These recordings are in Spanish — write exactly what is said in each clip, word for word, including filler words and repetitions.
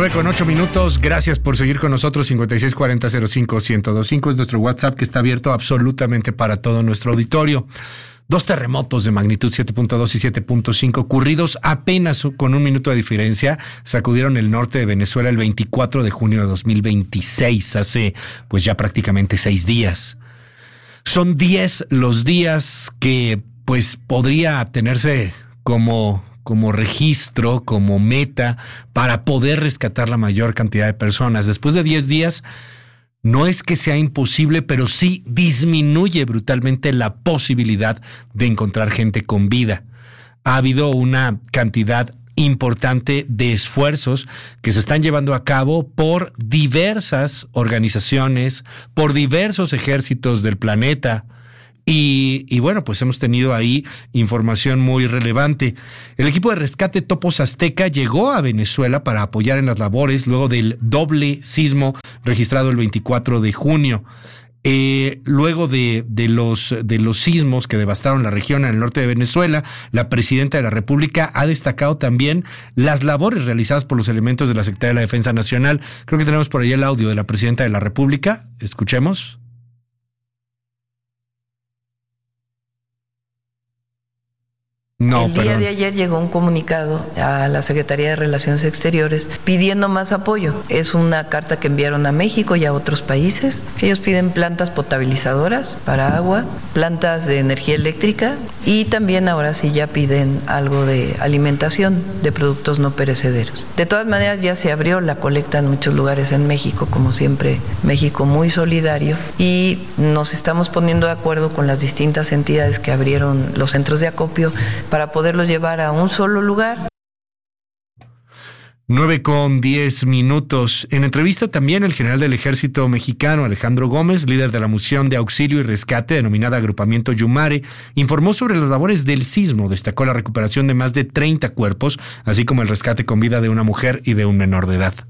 nueve con ocho minutos, gracias por seguir con nosotros. Cincuenta y seis cuarenta cero cinco ciento veinticinco es nuestro WhatsApp, que está abierto absolutamente para todo nuestro auditorio. Dos terremotos de magnitud siete punto dos y siete punto cinco ocurridos apenas con un minuto de diferencia sacudieron el norte de Venezuela el veinticuatro de junio de dos mil veintiséis, hace pues ya prácticamente seis días. Son diez los días que pues podría tenerse como... como registro, como meta, para poder rescatar la mayor cantidad de personas. Después de diez días, no es que sea imposible, pero sí disminuye brutalmente la posibilidad de encontrar gente con vida. Ha habido una cantidad importante de esfuerzos que se están llevando a cabo por diversas organizaciones, por diversos ejércitos del planeta. Y, y bueno, pues hemos tenido ahí información muy relevante. El equipo de rescate Topos Azteca llegó a Venezuela para apoyar en las labores luego del doble sismo registrado el veinticuatro de junio. Eh, luego de, de, los, de los sismos que devastaron la región en el norte de Venezuela, la presidenta de la República ha destacado también las labores realizadas por los elementos de la Secretaría de la Defensa Nacional. Creo que tenemos por ahí el audio de la presidenta de la República. Escuchemos. No, el día perdón. de ayer llegó un comunicado a la Secretaría de Relaciones Exteriores pidiendo más apoyo. Es una carta que enviaron a México y a otros países. Ellos piden plantas potabilizadoras para agua, plantas de energía eléctrica y también ahora sí ya piden algo de alimentación, de productos no perecederos. De todas maneras ya se abrió la colecta en muchos lugares en México, como siempre, México muy solidario, y nos estamos poniendo de acuerdo con las distintas entidades que abrieron los centros de acopio para poderlos llevar a un solo lugar. nueve con diez minutos. En entrevista también el general del Ejército Mexicano, Alejandro Gómez, líder de la misión de auxilio y rescate denominada Agrupamiento Yumare, informó sobre las labores del sismo. Destacó la recuperación de más de treinta cuerpos, así como el rescate con vida de una mujer y de un menor de edad.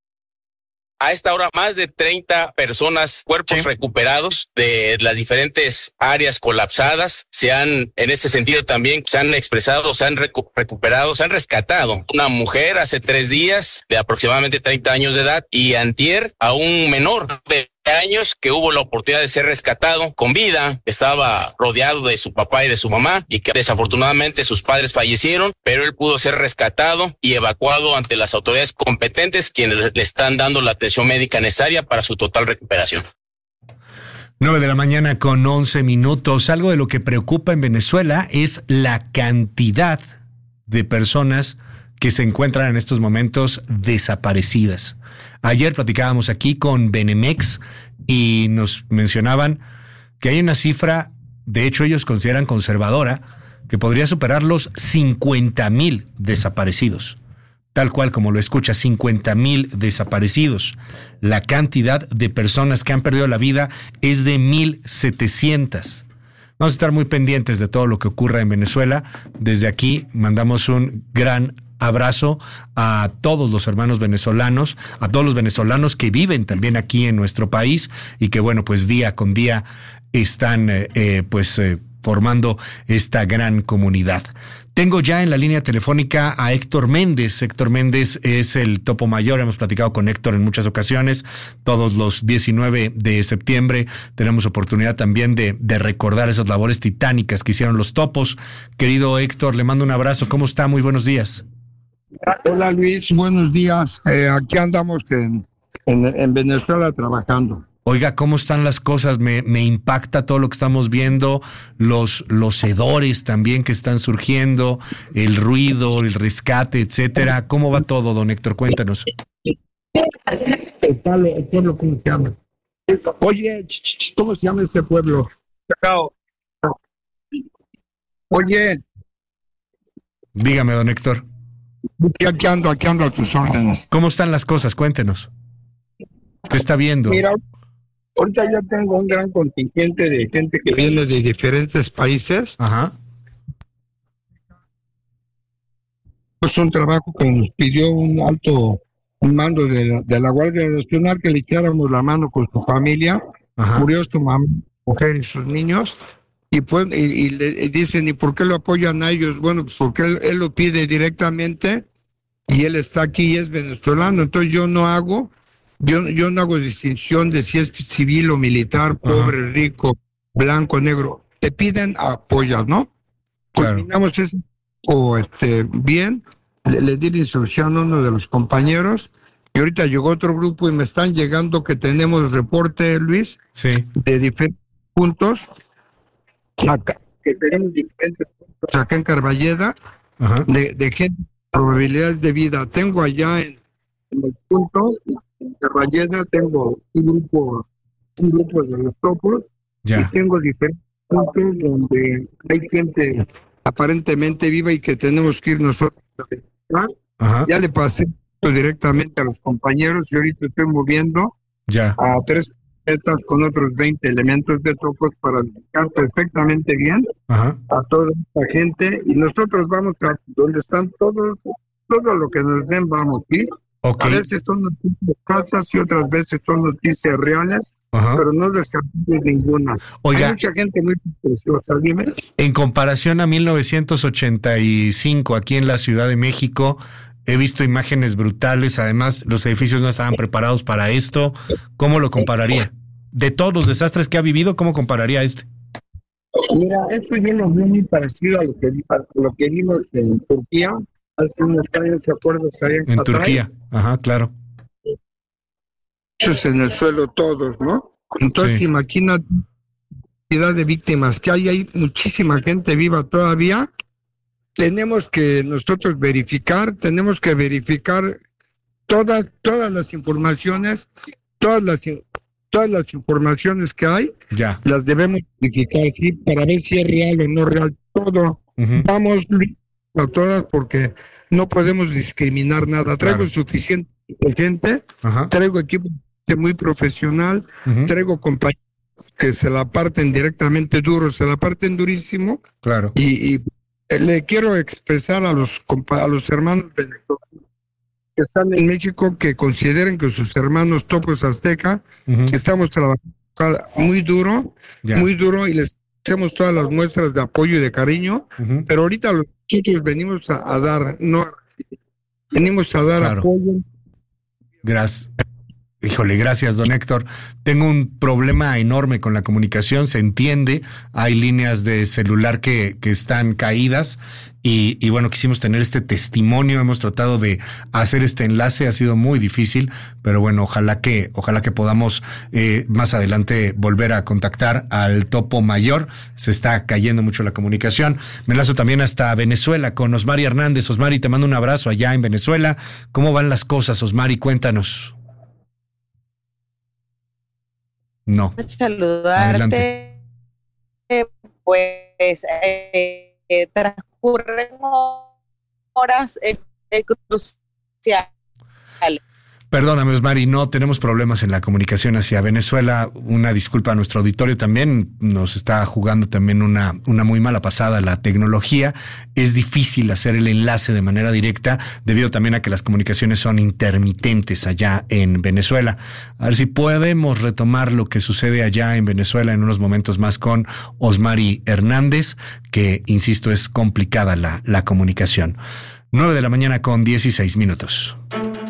A esta hora, más de treinta personas, cuerpos sí. recuperados de las diferentes áreas colapsadas. Se han, en ese sentido también, se han expresado, se han recu- recuperado, se han rescatado. Una mujer hace tres días de aproximadamente treinta años de edad y antier a un menor de años que hubo la oportunidad de ser rescatado con vida. Estaba rodeado de su papá y de su mamá y que desafortunadamente sus padres fallecieron, pero él pudo ser rescatado y evacuado ante las autoridades competentes, quienes le están dando la atención médica necesaria para su total recuperación. nueve de la mañana con once minutos. Algo de lo que preocupa en Venezuela es la cantidad de personas que se encuentran en estos momentos desaparecidas. Ayer platicábamos aquí con Benemex y nos mencionaban que hay una cifra, de hecho ellos consideran conservadora, que podría superar los cincuenta mil desaparecidos. Tal cual como lo escucha, cincuenta mil desaparecidos. La cantidad de personas que han perdido la vida es de mil setecientas. Vamos a estar muy pendientes de todo lo que ocurra en Venezuela. Desde aquí mandamos un gran abrazo a todos los hermanos venezolanos, a todos los venezolanos que viven también aquí en nuestro país y que, bueno, pues día con día están eh, eh, pues eh, formando esta gran comunidad. Tengo ya en la línea telefónica a Héctor Méndez. Héctor Méndez es el topo mayor. Hemos platicado con Héctor en muchas ocasiones. Todos los diecinueve de septiembre tenemos oportunidad también de, de recordar esas labores titánicas que hicieron los topos. Querido Héctor, le mando un abrazo. ¿Cómo está? Muy buenos días. Hola Luis, buenos días. Eh, aquí andamos en, en, en Venezuela trabajando. Oiga, ¿cómo están las cosas? Me, me impacta todo lo que estamos viendo, los, los hedores también que están surgiendo, el ruido, el rescate, etcétera. ¿Cómo va todo, don Héctor? Cuéntanos. El pueblo, el pueblo, ¿cómo se llama? Oye, ¿cómo se llama este pueblo? Oye. Dígame, don Héctor. Aquí ando, aquí ando a tus órdenes. ¿Cómo están las cosas? Cuéntenos. ¿Qué está viendo? Mira, ahorita ya tengo un gran contingente de gente que viene de diferentes países. Ajá. Es un trabajo que nos pidió un alto un mando de la, de la Guardia Nacional, que le echáramos la mano con su familia. Ajá. Murió su mamá, mujer y sus niños. Y, pues, y, y le y dicen, ¿y por qué lo apoyan a ellos? Bueno, pues porque él, él lo pide directamente y él está aquí y es venezolano, entonces yo no hago, yo, yo no hago distinción de si es civil o militar, pobre, uh-huh. rico, blanco, negro. Te piden apoyo, ¿no? Claro. Culminamos eso o este, bien, le, le di la instrucción a uno de los compañeros y ahorita llegó otro grupo y me están llegando que tenemos reporte, Luis, sí. de diferentes puntos, acá, que tenemos diferentes puntos acá en Carballeda, uh-huh. de, de gente, probabilidades de vida. Tengo allá en, en el punto, en Carballeda, tengo un grupo, un grupo de los topos, ya. y tengo diferentes puntos donde hay gente aparentemente viva y que tenemos que ir nosotros a verificar. Ajá. Ya le pasé directamente a los compañeros y ahorita estoy moviendo ya. a tres metas con otros veinte elementos de topos para verificar perfectamente bien Ajá. a toda esta gente y nosotros vamos a donde están todos, todo lo que nos den vamos a ir. Okay. A veces son noticias falsas y otras veces son noticias reales, Ajá. pero no descartamos ninguna. Oiga, hay mucha gente muy preciosa, dime. En comparación a mil novecientos ochenta y cinco, aquí en la Ciudad de México, he visto imágenes brutales. Además, los edificios no estaban preparados para esto. ¿Cómo lo compararía? De todos los desastres que ha vivido, ¿cómo compararía este? Mira, esto yo lo veo muy parecido a lo que, a lo que vimos en Turquía. Hace unos años, ¿te acuerdas? Ahí en En Patay? Turquía, ajá, claro. Muchos en el suelo todos, ¿no? Entonces, sí. Imagínate la cantidad de víctimas que hay, hay muchísima gente viva todavía. Tenemos que nosotros verificar, tenemos que verificar todas, todas las informaciones, todas las, todas las informaciones que hay, ya. Las debemos verificar, ¿sí? Para ver si es real o no real, todo. Uh-huh. Vamos a todas porque no podemos discriminar nada. Traigo claro. suficiente gente, uh-huh. traigo equipo muy profesional, uh-huh. traigo compañeros que se la parten directamente duro, se la parten durísimo. Claro. Y, y le quiero expresar a los a los hermanos venezolanos que están en México que consideren que sus hermanos topos azteca, uh-huh. que estamos trabajando muy duro, yeah. muy duro y les hacemos todas las muestras de apoyo y de cariño, uh-huh. pero ahorita nosotros venimos a, a dar, no a recibir, venimos a dar claro. apoyo. Gracias. Híjole, gracias, don Héctor. Tengo un problema enorme con la comunicación, se entiende, hay líneas de celular que, que están caídas y, y bueno, quisimos tener este testimonio, hemos tratado de hacer este enlace, ha sido muy difícil, pero bueno, ojalá que, ojalá que podamos eh, más adelante volver a contactar al topo mayor. Se está cayendo mucho la comunicación. Me enlazo también hasta Venezuela con Osmari Hernández. Osmari, te mando un abrazo allá en Venezuela. ¿Cómo van las cosas, Osmari? Cuéntanos. No. Saludarte. Eh, pues eh, eh, transcurren horas eh, eh, cruciales. Perdóname, Osmari, no tenemos problemas en la comunicación hacia Venezuela. Una disculpa a nuestro auditorio también. Nos está jugando también una, una muy mala pasada la tecnología. Es difícil hacer el enlace de manera directa debido también a que las comunicaciones son intermitentes allá en Venezuela. A ver si podemos retomar lo que sucede allá en Venezuela en unos momentos más con Osmari Hernández, que, insisto, es complicada la, la comunicación. nueve de la mañana con dieciséis minutos.